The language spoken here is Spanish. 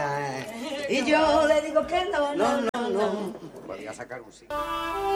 Y yo le digo que no. Podría sacar un sí.